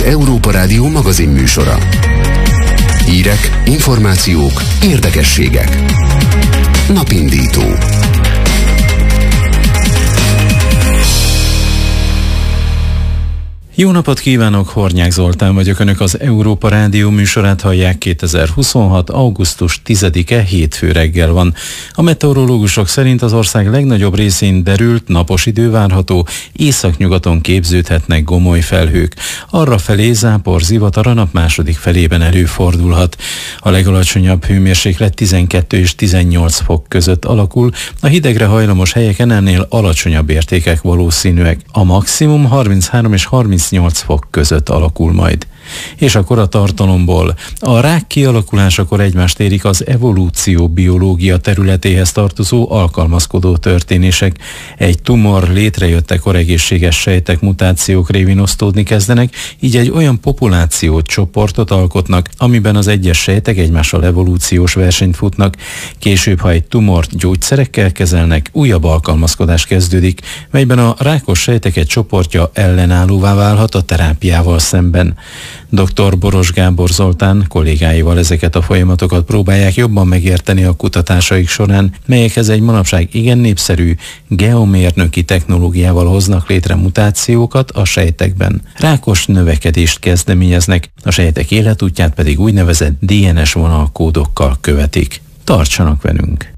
Európa Rádió magazinműsora. Hírek, információk, érdekességek. Napindító. Jó napot kívánok, Hornyák Zoltán vagyok, Önök az Európa Rádió műsorát hallják. 2026. augusztus 10-e hétfő reggel van. A meteorológusok szerint az ország legnagyobb részén derült, napos idő várható, északnyugaton képződhetnek gomoly felhők. Arrafelé zápor, zivatar a nap második felében előfordulhat. A legalacsonyabb hőmérséklet 12 és 18 fok között alakul, a hidegre hajlamos helyeken ennél alacsonyabb értékek valószínűek. A maximum 33 és 38 fok között alakul majd. És akkor a tartalomból. A rák kialakulásakor egymást érik az evolúció biológia területéhez tartozó alkalmazkodó történések. Egy tumor létrejöttekor egészséges sejtek mutációk révén osztódni kezdenek, így egy olyan populációcsoportot alkotnak, amiben az egyes sejtek egymással evolúciós versenyt futnak. Később, ha egy tumort gyógyszerekkel kezelnek, újabb alkalmazkodás kezdődik, melyben a rákos sejtek egy csoportja ellenállóvá válhat a terápiával szemben. Dr. Boros Gábor Zoltán kollégáival ezeket a folyamatokat próbálják jobban megérteni a kutatásaik során, melyekhez egy manapság igen népszerű geomérnöki technológiával hoznak létre mutációkat a sejtekben. Rákos növekedést kezdeményeznek, a sejtek életútját pedig úgynevezett DNS vonalkódokkal követik. Tartsanak velünk!